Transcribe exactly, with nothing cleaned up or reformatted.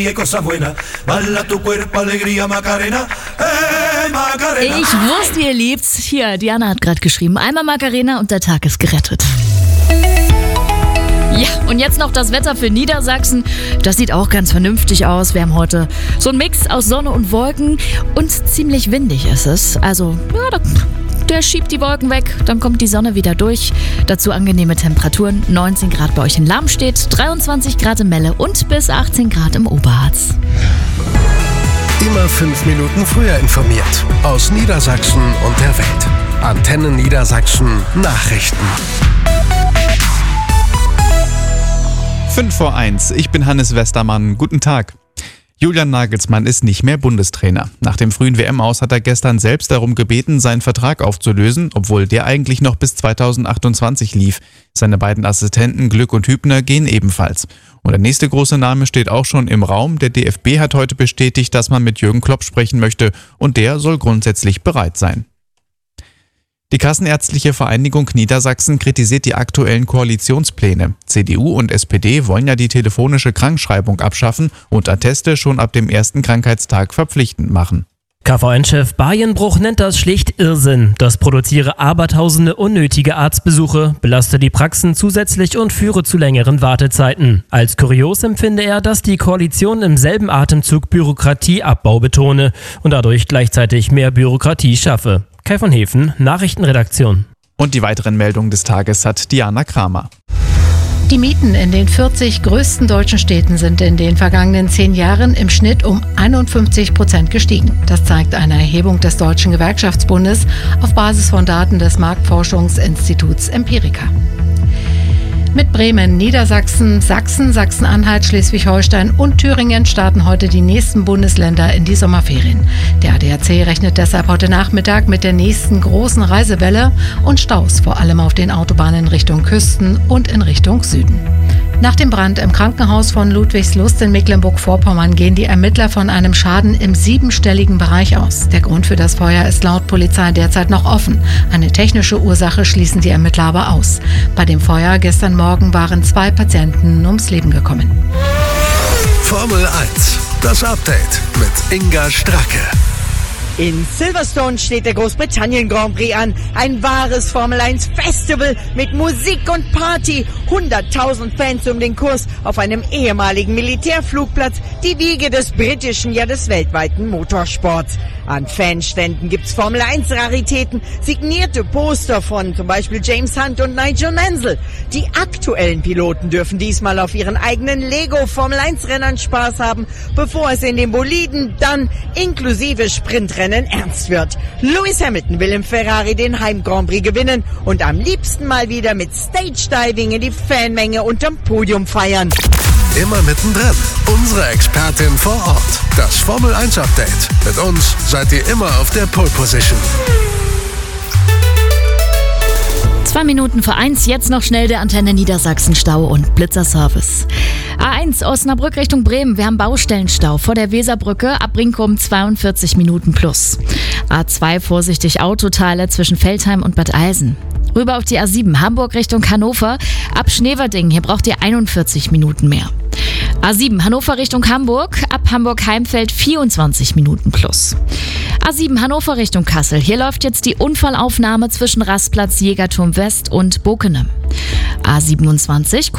Cosa buena, bala tu cuerpo, alegría, Macarena, eh, Macarena. Ich wusste, ihr liebt's. Hier, Diana hat gerade geschrieben, einmal Macarena und der Tag ist gerettet. Ja, und jetzt noch das Wetter für Niedersachsen. Das sieht auch ganz vernünftig aus. Wir haben heute so einen Mix aus Sonne und Wolken und ziemlich windig ist es. Also, ja, da, der schiebt die Wolken weg, dann kommt die Sonne wieder durch. Dazu angenehme Temperaturen, neunzehn Grad bei euch in Lamstedt, dreiundzwanzig Grad in Melle und bis achtzehn Grad im Oberharz. Immer fünf Minuten früher informiert. Aus Niedersachsen und der Welt. Antenne Niedersachsen Nachrichten. fünf vor eins, ich bin Hannes Westermann. Guten Tag. Julian Nagelsmann ist nicht mehr Bundestrainer. Nach dem frühen W M-Aus hat er gestern selbst darum gebeten, seinen Vertrag aufzulösen, obwohl der eigentlich noch bis zweitausendachtundzwanzig lief. Seine beiden Assistenten Glück und Hübner gehen ebenfalls. Und der nächste große Name steht auch schon im Raum. Der D F B hat heute bestätigt, dass man mit Jürgen Klopp sprechen möchte und der soll grundsätzlich bereit sein. Die Kassenärztliche Vereinigung Niedersachsen kritisiert die aktuellen Koalitionspläne. C D U und S P D wollen ja die telefonische Krankschreibung abschaffen und Atteste schon ab dem ersten Krankheitstag verpflichtend machen. K V N-Chef Bayenbruch nennt das schlicht Irrsinn. Das produziere abertausende unnötige Arztbesuche, belaste die Praxen zusätzlich und führe zu längeren Wartezeiten. Als kurios empfinde er, dass die Koalition im selben Atemzug Bürokratieabbau betone und dadurch gleichzeitig mehr Bürokratie schaffe. Kai von Hefen, Nachrichtenredaktion. Und die weiteren Meldungen des Tages hat Diana Kramer. Die Mieten in den vierzig größten deutschen Städten sind in den vergangenen zehn Jahren im Schnitt um einundfünfzig Prozent gestiegen. Das zeigt eine Erhebung des Deutschen Gewerkschaftsbundes auf Basis von Daten des Marktforschungsinstituts Empirica. Mit Bremen, Niedersachsen, Sachsen, Sachsen-Anhalt, Schleswig-Holstein und Thüringen starten heute die nächsten Bundesländer in die Sommerferien. Der A D A C rechnet deshalb heute Nachmittag mit der nächsten großen Reisewelle und Staus, vor allem auf den Autobahnen Richtung Küsten und in Richtung Süden. Nach dem Brand im Krankenhaus von Ludwigslust in Mecklenburg-Vorpommern gehen die Ermittler von einem Schaden im siebenstelligen Bereich aus. Der Grund für das Feuer ist laut Polizei derzeit noch offen. Eine technische Ursache schließen die Ermittler aber aus. Bei dem Feuer gestern Morgen waren zwei Patienten ums Leben gekommen. Formel eins, das Update mit Inga Stracke. In Silverstone steht der Großbritannien Grand Prix an. Ein wahres Formel eins Festival mit Musik und Party. hunderttausend Fans um den Kurs auf einem ehemaligen Militärflugplatz. Die Wiege des britischen, ja des weltweiten Motorsports. An Fanständen gibt's Formel eins Raritäten, signierte Poster von zum Beispiel James Hunt und Nigel Mansell. Die aktuellen Piloten dürfen diesmal auf ihren eigenen Lego Formel eins Rennern Spaß haben, bevor es in den Boliden dann inklusive Sprintrennen ernst wird. Lewis Hamilton will im Ferrari den Heim Grand Prix gewinnen und am liebsten mal wieder mit Stage Diving in die Fanmenge unterm Podium feiern. Immer mittendrin. Unsere Expertin vor Ort. Das Formel eins Update. Mit uns seid ihr immer auf der Pole Position. Zwei Minuten vor eins, jetzt noch schnell der Antenne Niedersachsen Stau und Blitzerservice. A eins Osnabrück Richtung Bremen, wir haben Baustellenstau vor der Weserbrücke, ab Brinkum zweiundvierzig Minuten plus. A zwei vorsichtig Autoteile zwischen Veltheim und Bad Eilsen. Rüber auf die A sieben Hamburg Richtung Hannover, ab Schneverding, hier braucht ihr einundvierzig Minuten mehr. A sieben Hannover Richtung Hamburg, ab Hamburg-Heimfeld vierundzwanzig Minuten plus. A sieben Hannover Richtung Kassel, hier läuft jetzt die Unfallaufnahme zwischen Rastplatz Jägerturm West und Bokenem. A siebenundzwanzig